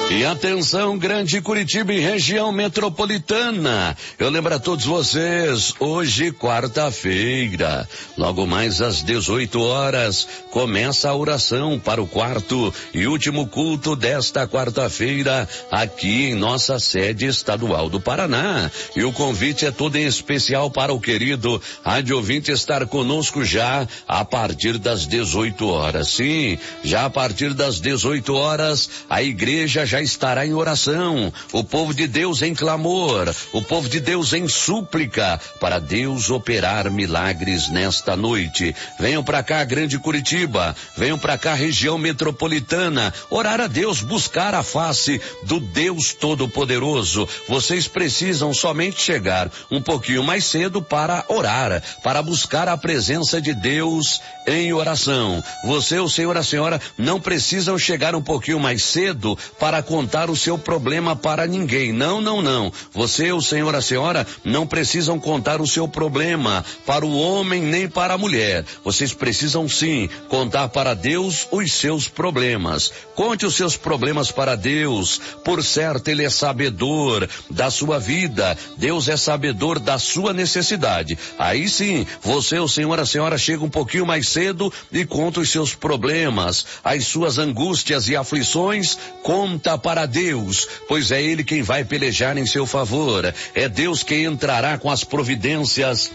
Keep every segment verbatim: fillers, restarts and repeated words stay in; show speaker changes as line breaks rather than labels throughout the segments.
E atenção, Grande Curitiba e região metropolitana. Eu lembro a todos vocês, hoje, quarta-feira, logo mais às dezoito horas, começa a oração para o quarto e último culto desta quarta-feira, aqui em nossa sede estadual do Paraná. E o convite é todo em especial para o querido rádio ouvinte estar conosco já a partir das dezoito horas. Sim, já a partir das dezoito horas, a igreja já estará em oração, o povo de Deus em clamor, o povo de Deus em súplica, para Deus operar milagres nesta noite. Venham para cá, Grande Curitiba, venham para cá, região metropolitana, orar a Deus, buscar a face do Deus Todo-Poderoso. Vocês precisam somente chegar um pouquinho mais cedo para orar, para buscar a presença de Deus em oração. Você, o senhor, a senhora não precisam chegar um pouquinho mais cedo para contar o seu problema para ninguém. Não, não, não. Você, o senhor, a senhora não precisam contar o seu problema para o homem nem para a mulher. Vocês precisam sim contar para Deus os seus problemas. Conte os seus problemas para Deus. Por certo, Ele é sabedor da sua vida. Deus é sabedor da sua necessidade. Aí sim, você, o senhor, a senhora chega um pouquinho mais cedo e conta os seus problemas, as suas angústias e aflições, conta para Deus, pois é Ele quem vai pelejar em seu favor. É Deus quem entrará com as providências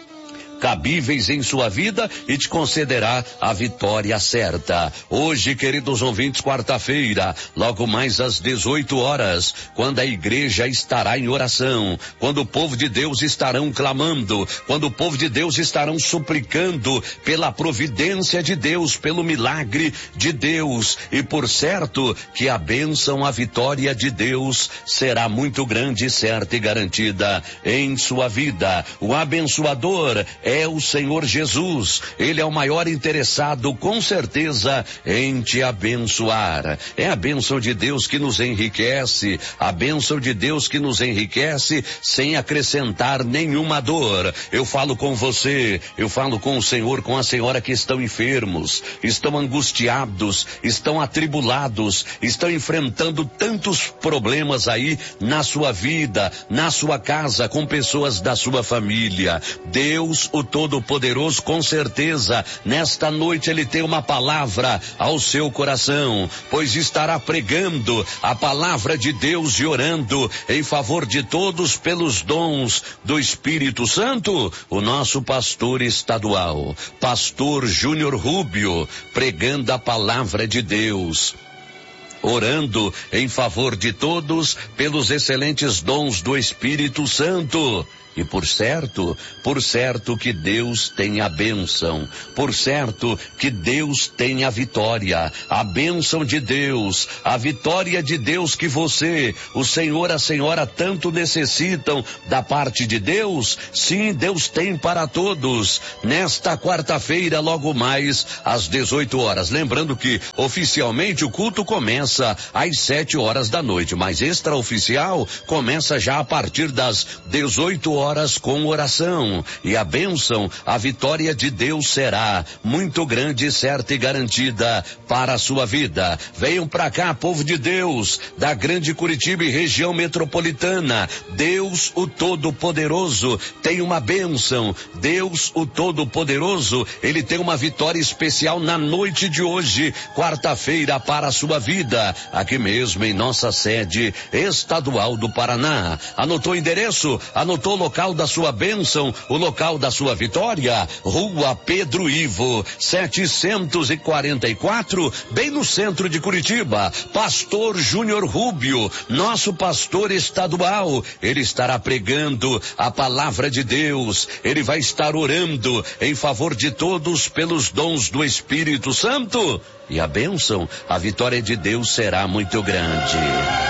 cabíveis em sua vida e te concederá a vitória certa. Hoje, queridos ouvintes, quarta-feira, logo mais às dezoito horas, quando a igreja estará em oração, quando o povo de Deus estarão clamando, quando o povo de Deus estarão suplicando pela providência de Deus, pelo milagre de Deus, e por certo que a bênção, a vitória de Deus será muito grande, certa e garantida em sua vida. O abençoador é o Senhor Jesus. Ele é o maior interessado, com certeza, em te abençoar. É a bênção de Deus que nos enriquece, a bênção de Deus que nos enriquece sem acrescentar nenhuma dor. Eu falo com você, eu falo com o Senhor, com a senhora que estão enfermos, estão angustiados, estão atribulados, estão enfrentando tantos problemas aí na sua vida, na sua casa, com pessoas da sua família. Deus, o Todo-Poderoso, com certeza, nesta noite Ele tem uma palavra ao seu coração, pois estará pregando a palavra de Deus e orando em favor de todos pelos dons do Espírito Santo. O nosso pastor estadual, pastor Júnior Rubio, pregando a palavra de Deus, orando em favor de todos pelos excelentes dons do Espírito Santo. E por certo, por certo que Deus tem a bênção, por certo que Deus tem a vitória, a bênção de Deus, a vitória de Deus que você, o Senhor, a senhora tanto necessitam da parte de Deus. Sim, Deus tem para todos. Nesta quarta-feira, logo mais às dezoito horas. Lembrando que oficialmente o culto começa às sete horas da noite, mas extraoficial começa já a partir das dezoito horas. Horas com oração, e a bênção, a vitória de Deus será muito grande, certa e garantida para a sua vida. Venham para cá, povo de Deus, da Grande Curitiba e região metropolitana. Deus, o Todo-Poderoso, tem uma bênção. Deus, o Todo-Poderoso, Ele tem uma vitória especial na noite de hoje, quarta-feira, para a sua vida, aqui mesmo em nossa sede estadual do Paraná. Anotou o endereço? Anotou o local da sua bênção, o local da sua vitória? Rua Pedro Ivo, setecentos e quarenta e quatro, bem no centro de Curitiba. Pastor Júnior Rubio, nosso pastor estadual, ele estará pregando a palavra de Deus, ele vai estar orando em favor de todos pelos dons do Espírito Santo, e a bênção, a vitória de Deus será muito grande.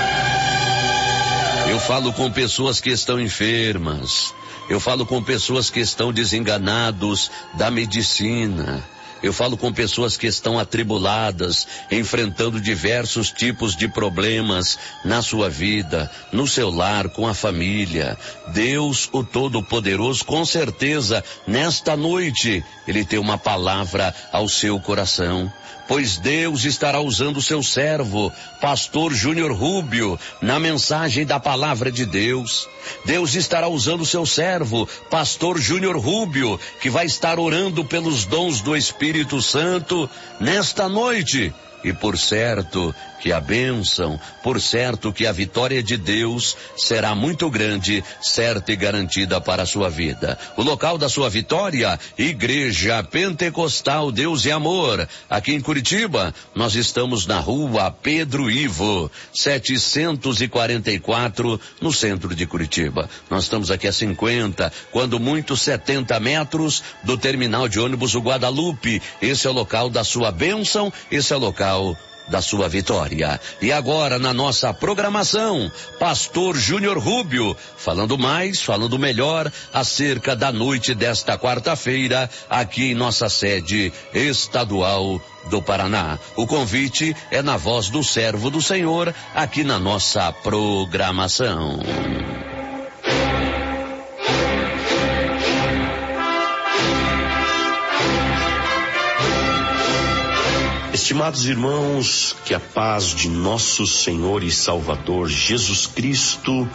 Eu falo com pessoas que estão enfermas, eu falo com pessoas que estão desenganados da medicina, eu falo com pessoas que estão atribuladas, enfrentando diversos tipos de problemas na sua vida, no seu lar, com a família. Deus, o Todo-Poderoso, com certeza, nesta noite, Ele tem uma palavra ao seu coração. pois Deus estará usando o seu servo, pastor Júnior Rubio, na mensagem da palavra de Deus. Deus estará usando o seu servo, pastor Júnior Rubio, que vai estar orando pelos dons do Espírito Santo nesta noite. E por certo que a bênção, por certo que a vitória de Deus será muito grande, certa e garantida para a sua vida. O local da sua vitória, Igreja Pentecostal Deus e Amor. Aqui em Curitiba, nós estamos na rua Pedro Ivo, setecentos e quarenta e quatro, no centro de Curitiba. Nós estamos aqui a cinquenta, quando muito setenta metros do terminal de ônibus o Guadalupe. Esse é o local da sua bênção, esse é o local da sua vitória. E agora, na nossa programação, pastor Júnior Rubio, falando mais, falando melhor acerca da noite desta quarta-feira, aqui em nossa sede estadual do Paraná. O convite é na voz do servo do Senhor, aqui na nossa programação.
Estimados irmãos, que a paz de nosso Senhor e Salvador Jesus Cristo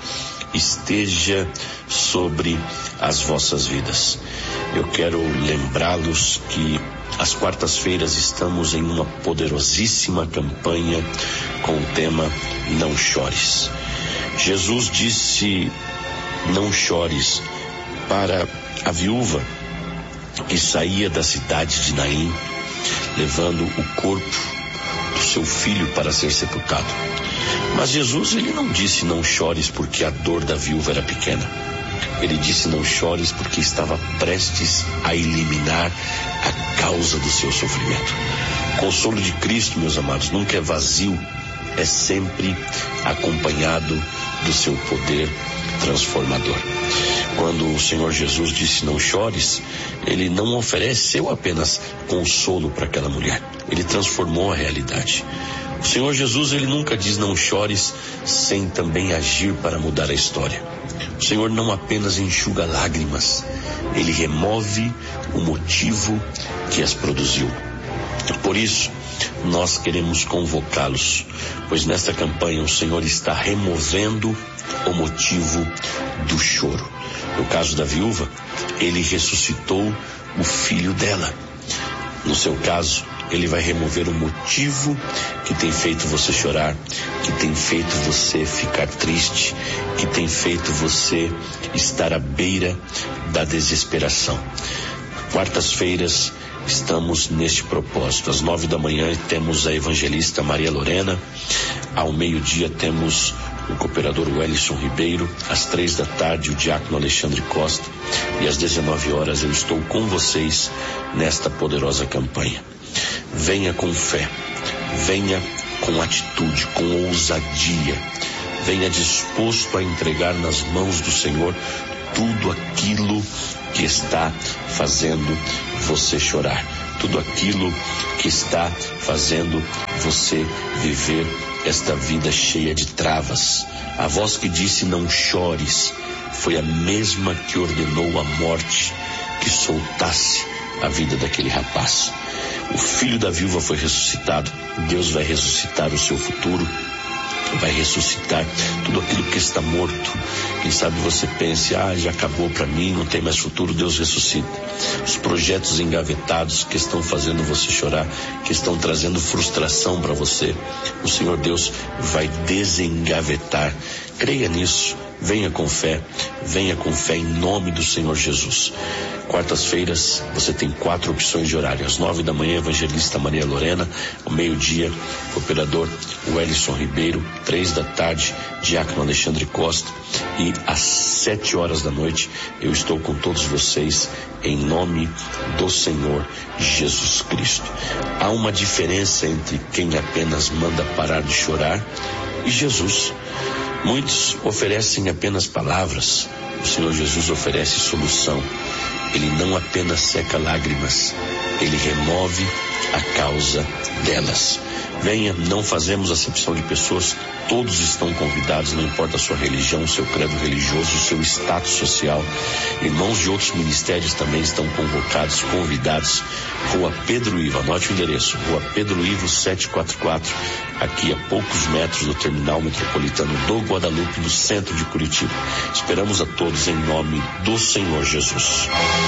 esteja sobre as vossas vidas. Eu quero lembrá-los que às quartas-feiras estamos em uma poderosíssima campanha com o tema Não Chores. Jesus disse: não chores, para a viúva que saía da cidade de Naim, levando o corpo do seu filho para ser sepultado. Mas Jesus, ele não disse não chores porque a dor da viúva era pequena. Ele disse não chores porque estava prestes a eliminar a causa do seu sofrimento. O consolo de Cristo, meus amados, nunca é vazio, é sempre acompanhado do seu poder transformador. Quando o Senhor Jesus disse não chores, ele não ofereceu apenas consolo para aquela mulher, ele transformou a realidade. O Senhor Jesus, ele nunca diz não chores sem também agir para mudar a história. O Senhor não apenas enxuga lágrimas, ele remove o motivo que as produziu. Por isso, nós queremos convocá-los, pois nesta campanha o Senhor está removendo o motivo do choro. No caso da viúva, ele ressuscitou o filho dela. No seu caso, ele vai remover o motivo que tem feito você chorar, que tem feito você ficar triste, que tem feito você estar à beira da desesperação. Quartas-feiras, estamos neste propósito. Às nove da manhã temos a evangelista Maria Lorena. Ao meio-dia temos o cooperador Wellington Ribeiro. Às três da tarde o diácono Alexandre Costa. E às dezenove horas eu estou com vocês nesta poderosa campanha. Venha com fé, venha com atitude, com ousadia. Venha disposto a entregar nas mãos do Senhor tudo aquilo que está fazendo você chorar, tudo aquilo que está fazendo você viver esta vida cheia de travas. A voz que disse não chores foi a mesma que ordenou a morte que soltasse a vida daquele rapaz. O filho da viúva foi ressuscitado. Deus vai ressuscitar o seu futuro, vai ressuscitar tudo aquilo que está morto. Quem sabe você pense, ah, já acabou para mim, não tem mais futuro. Deus ressuscita. Os projetos engavetados que estão fazendo você chorar, que estão trazendo frustração para você, o Senhor Deus vai desengavetar. Creia nisso, venha com fé, venha com fé em nome do Senhor Jesus. Quartas-feiras você tem quatro opções de horário. Às nove da manhã, evangelista Maria Lorena. Ao meio-dia, operador Wellington Ribeiro. Três da tarde, diácono Alexandre Costa. E às sete horas da noite eu estou com todos vocês em nome do Senhor Jesus Cristo. Há uma diferença entre quem apenas manda parar de chorar e Jesus. Muitos oferecem apenas palavras. O Senhor Jesus oferece solução. Ele não apenas seca lágrimas, ele remove a causa delas. Venha, não fazemos acepção de pessoas, todos estão convidados, não importa a sua religião, o seu credo religioso, o seu status social. Irmãos de outros ministérios também estão convocados, convidados. Rua Pedro Ivo, anote o endereço, Rua Pedro Ivo setecentos e quarenta e quatro, aqui a poucos metros do terminal metropolitano do Guadalupe, no centro de Curitiba. Esperamos a todos em nome do Senhor Jesus.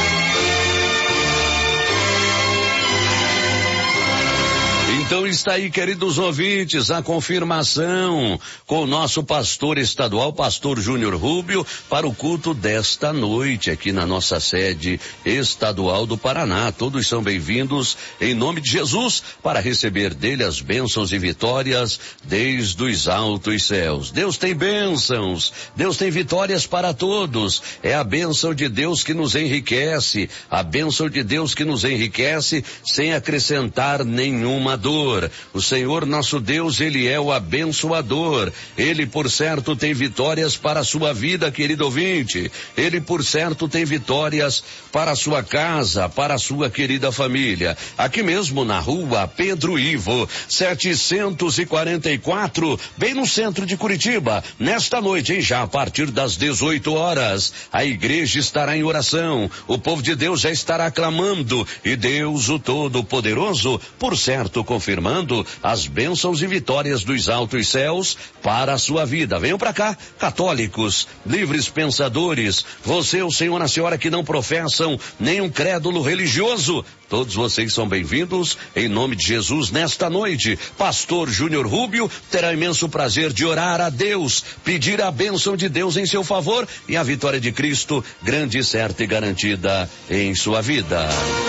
Então está aí, queridos ouvintes, a confirmação com o nosso pastor estadual, pastor Júnior Rubio, para o culto desta noite aqui na nossa sede estadual do Paraná. Todos são bem-vindos em nome de Jesus para receber dele as bênçãos e vitórias desde os altos céus. Deus tem bênçãos, Deus tem vitórias para todos. É a bênção de Deus que nos enriquece, a bênção de Deus que nos enriquece sem acrescentar nenhuma dor. O Senhor nosso Deus, Ele é o abençoador. Ele, por certo, tem vitórias para a sua vida, querido ouvinte. Ele, por certo, tem vitórias para a sua casa, para a sua querida família. Aqui mesmo na rua Pedro Ivo, setecentos e quarenta e quatro, bem no centro de Curitiba. Nesta noite, hein, já a partir das dezoito horas, a igreja estará em oração. O povo de Deus já estará clamando. E Deus, o Todo-Poderoso, por certo, confirmando as bênçãos e vitórias dos altos céus para a sua vida. Venham para cá, católicos, livres pensadores, você, o senhor, a senhora que não professam nenhum crédulo religioso, todos vocês são bem-vindos em nome de Jesus nesta noite. Pastor Júnior Rubio terá imenso prazer de orar a Deus, pedir a bênção de Deus em seu favor e a vitória de Cristo grande, certa e garantida em sua vida.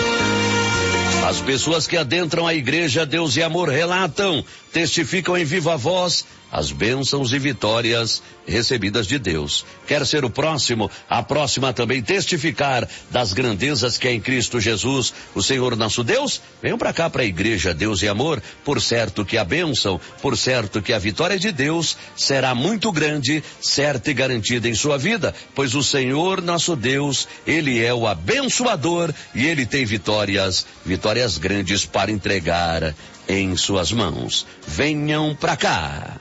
As pessoas que adentram a igreja Deus e Amor relatam, testificam em viva voz as bênçãos e vitórias recebidas de Deus. Quer ser o próximo, a próxima também testificar das grandezas que é em Cristo Jesus, o Senhor nosso Deus? Venham para cá, para a igreja Deus e Amor, por certo que a bênção, por certo que a vitória de Deus será muito grande, certa e garantida em sua vida, pois o Senhor nosso Deus, Ele é o abençoador e Ele tem vitórias, vitórias grandes para entregar em suas mãos. Venham para cá.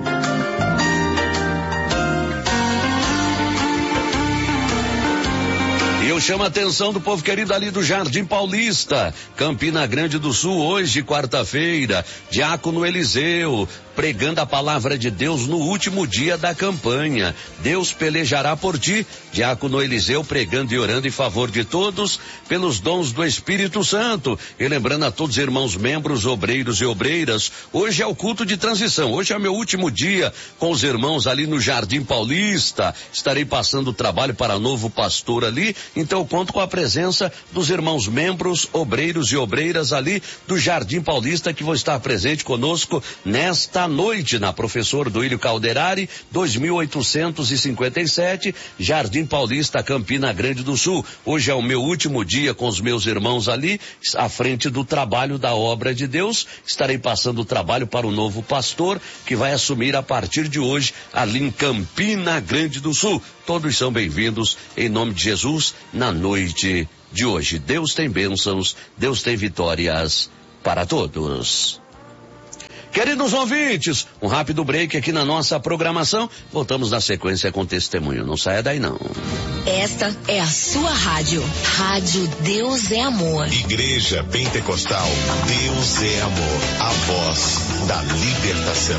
E eu chamo a atenção do povo querido ali do Jardim Paulista, Campina Grande do Sul, hoje, quarta-feira, Diácono Eliseu, pregando a palavra de Deus no último dia da campanha. Deus pelejará por ti. Diácono Eliseu pregando e orando em favor de todos pelos dons do Espírito Santo. E lembrando a todos os irmãos membros, obreiros e obreiras, hoje é o culto de transição. Hoje é meu último dia com os irmãos ali no Jardim Paulista. Estarei passando o trabalho para novo pastor ali. Então eu conto com a presença dos irmãos membros, obreiros e obreiras ali do Jardim Paulista que vão estar presente conosco nesta noite na Professor Duílio Calderari, dois mil oitocentos e cinquenta e sete, Jardim Paulista, Campina Grande do Sul. Hoje é o meu último dia com os meus irmãos ali, à frente do trabalho da obra de Deus. Estarei passando o trabalho para o novo pastor, que vai assumir a partir de hoje, ali em Campina Grande do Sul. Todos são bem-vindos em nome de Jesus na noite de hoje. Deus tem bênçãos, Deus tem vitórias para todos. Queridos ouvintes, um rápido break aqui na nossa programação. Voltamos na sequência com testemunho. Não saia daí não.
Esta é a sua rádio. Rádio Deus é Amor.
Igreja Pentecostal Deus é Amor. A voz da libertação.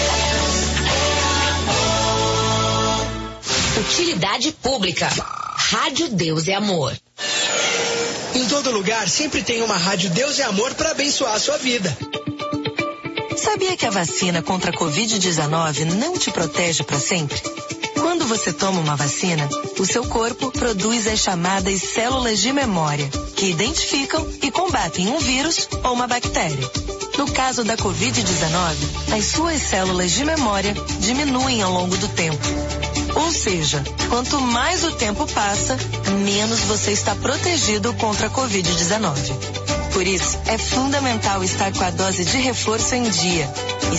Utilidade pública. Rádio Deus é Amor.
Em todo lugar sempre tem uma Rádio Deus é Amor para abençoar a sua vida.
Sabia que a vacina contra a covid dezenove não te protege para sempre? Quando você toma uma vacina, o seu corpo produz as chamadas células de memória, que identificam e combatem um vírus ou uma bactéria. No caso da covid dezenove, as suas células de memória diminuem ao longo do tempo. Ou seja, quanto mais o tempo passa, menos você está protegido contra a covid dezenove. Por isso, é fundamental estar com a dose de reforço em dia.